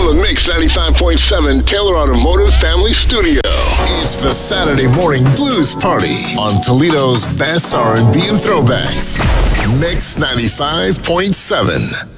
from the Mix 95.7 Taylor Automotive Family Studio. It's the Saturday Morning Blues Party on Toledo's best R&B and throwbacks. Mix 95.7.